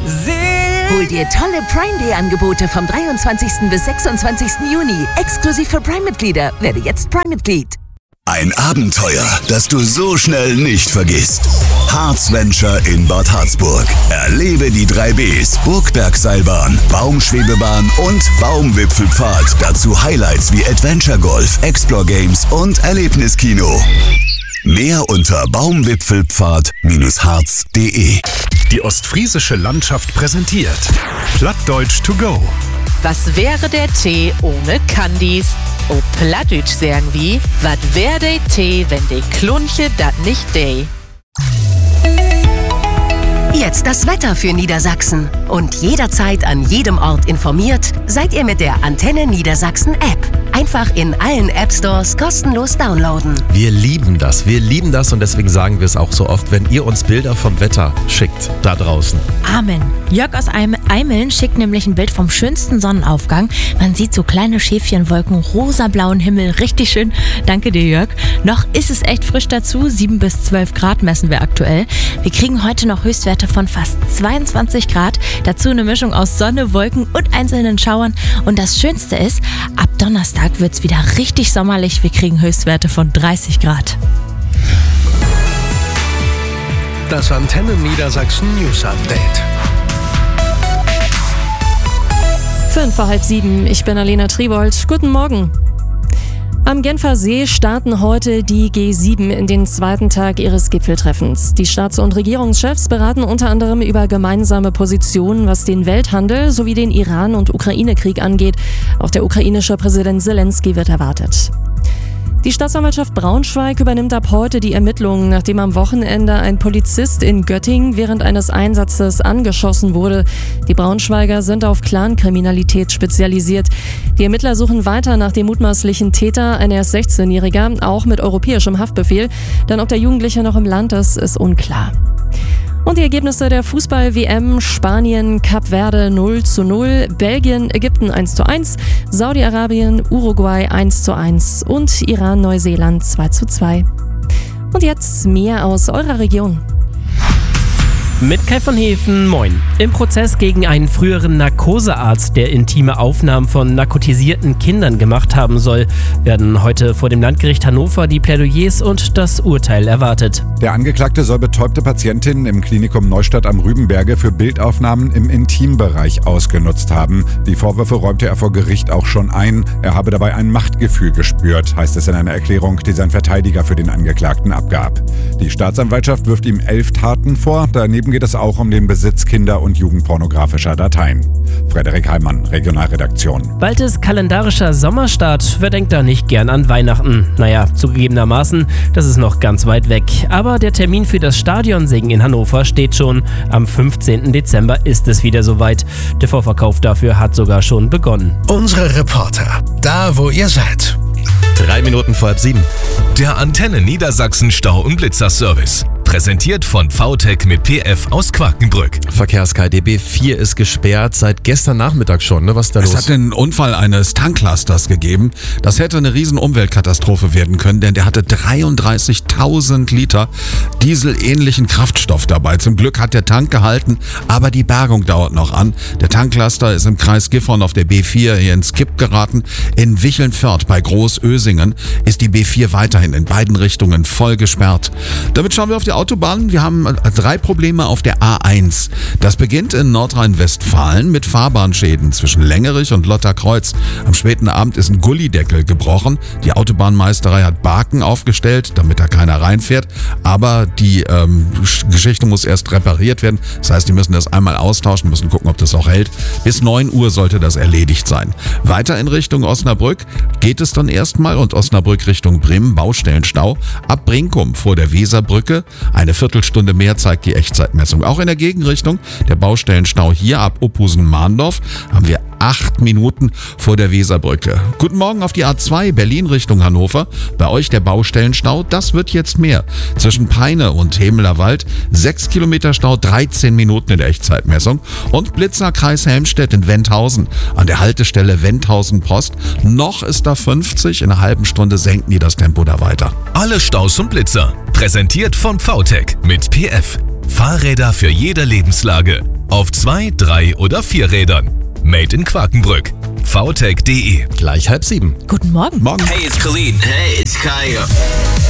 Hol dir tolle Prime Day Angebote vom 23. bis 26. Juni. Exklusiv für Prime-Mitglieder. Werde jetzt Prime-Mitglied. Ein Abenteuer, das du so schnell nicht vergisst. Harz Venture in Bad Harzburg. Erlebe die 3 Bs, Burgbergseilbahn, Baumschwebebahn und Baumwipfelpfad. Dazu Highlights wie Adventure Golf, Explore Games und Erlebniskino. Mehr unter baumwipfelpfad-harz.de. Die ostfriesische Landschaft präsentiert Plattdeutsch to go. Was wäre der Tee ohne Candies? Oh, Plattdeutsch sagen wie, was wär der Tee, wenn de Klunche dat nicht dey? Jetzt das Wetter für Niedersachsen. Und jederzeit an jedem Ort informiert seid ihr mit der Antenne Niedersachsen App. Einfach in allen App-Stores kostenlos downloaden. Wir lieben das und deswegen sagen wir es auch so oft, wenn ihr uns Bilder vom Wetter schickt, da draußen. Amen. Jörg aus Eimeln schickt nämlich ein Bild vom schönsten Sonnenaufgang. Man sieht so kleine Schäfchenwolken, rosablauen Himmel, richtig schön. Danke dir, Jörg. Noch ist es echt frisch dazu, 7 bis 12 Grad messen wir aktuell. Wir kriegen heute noch Höchstwerte von fast 22 Grad. Dazu eine Mischung aus Sonne, Wolken und einzelnen Schauern. Und das Schönste ist, ab Donnerstag wird es wieder richtig sommerlich. Wir kriegen Höchstwerte von 30 Grad. Das Antenne Niedersachsen News Update. 6:05. Ich bin Alena Triwold. Guten Morgen. Am Genfer See starten heute die G7 in den zweiten Tag ihres Gipfeltreffens. Die Staats- und Regierungschefs beraten unter anderem über gemeinsame Positionen, was den Welthandel sowie den Iran- und Ukraine-Krieg angeht. Auch der ukrainische Präsident Zelensky wird erwartet. Die Staatsanwaltschaft Braunschweig übernimmt ab heute die Ermittlungen, nachdem am Wochenende ein Polizist in Göttingen während eines Einsatzes angeschossen wurde. Die Braunschweiger sind auf Clankriminalität spezialisiert. Die Ermittler suchen weiter nach dem mutmaßlichen Täter, ein erst 16-Jähriger, auch mit europäischem Haftbefehl. Denn ob der Jugendliche noch im Land ist unklar. Und die Ergebnisse der Fußball-WM: Spanien, Kap Verde 0:0, Belgien, Ägypten 1:1, Saudi-Arabien, Uruguay 1:1 und Iran, Neuseeland 2:2. Und jetzt mehr aus eurer Region. Mit Kai von Hefen, moin. Im Prozess gegen einen früheren Narkosearzt, der intime Aufnahmen von narkotisierten Kindern gemacht haben soll, werden heute vor dem Landgericht Hannover die Plädoyers und das Urteil erwartet. Der Angeklagte soll betäubte Patientinnen im Klinikum Neustadt am Rübenberge für Bildaufnahmen im Intimbereich ausgenutzt haben. Die Vorwürfe räumte er vor Gericht auch schon ein. Er habe dabei ein Machtgefühl gespürt, heißt es in einer Erklärung, die sein Verteidiger für den Angeklagten abgab. Die Staatsanwaltschaft wirft ihm 11 Taten vor. Daneben geht es auch um den Besitz kinder- und jugendpornografischer Dateien. Frederik Heimann, Regionalredaktion. Bald ist kalendarischer Sommerstart. Wer denkt da nicht gern an Weihnachten? Naja, zugegebenermaßen, das ist noch ganz weit weg. Aber der Termin für das Stadionsingen in Hannover steht schon. Am 15. Dezember ist es wieder soweit. Der Vorverkauf dafür hat sogar schon begonnen. Unsere Reporter, da wo ihr seid. 6:03. Der Antenne Niedersachsen Stau- und Blitzerservice. Präsentiert von VTech mit PF aus Quakenbrück. Verkehrs-KD B4 ist gesperrt seit gestern Nachmittag schon. Ne? Was ist da los? Es hat den Unfall eines Tanklasters gegeben. Das hätte eine riesen Umweltkatastrophe werden können, denn der hatte 33.000 Liter dieselähnlichen Kraftstoff dabei. Zum Glück hat der Tank gehalten, aber die Bergung dauert noch an. Der Tanklaster ist im Kreis Gifhorn auf der B4 hier ins Kipp geraten. In Wichelnförth bei Großösingen ist die B4 weiterhin in beiden Richtungen voll gesperrt. Damit schauen wir auf die Autobahnen. Wir haben 3 Probleme auf der A1. Das beginnt in Nordrhein-Westfalen mit Fahrbahnschäden zwischen Längerich und Lotterkreuz. Am späten Abend ist ein Gullideckel gebrochen. Die Autobahnmeisterei hat Baken aufgestellt, damit da keiner reinfährt. Aber die Geschichte muss erst repariert werden. Das heißt, die müssen das einmal austauschen, müssen gucken, ob das auch hält. Bis 9 Uhr sollte das erledigt sein. Weiter in Richtung Osnabrück geht es dann erstmal und Osnabrück Richtung Bremen, Baustellenstau. Ab Brinkum vor der Weserbrücke. Eine Viertelstunde mehr zeigt die Echtzeitmessung. Auch in der Gegenrichtung, der Baustellenstau hier ab Uphusen-Mahndorf, haben wir 8 Minuten vor der Weserbrücke. Guten Morgen auf die A2 Berlin Richtung Hannover. Bei euch der Baustellenstau, das wird jetzt mehr. Zwischen Peine und Hemelerwald 6 Kilometer Stau, 13 Minuten in der Echtzeitmessung. Und Blitzer Kreis Helmstedt in Wendhausen. An der Haltestelle Wendhausen Post. Noch ist da 50, in einer halben Stunde senken die das Tempo da weiter. Alle Staus und Blitzer. Präsentiert von VTech mit PF. Fahrräder für jede Lebenslage. Auf 2, 3 oder 4 Rädern. Made in Quakenbrück. VTech.de. Gleich 6:30. Guten Morgen. Morgen. Hey, it's Khalid. Hey, it's Kaya.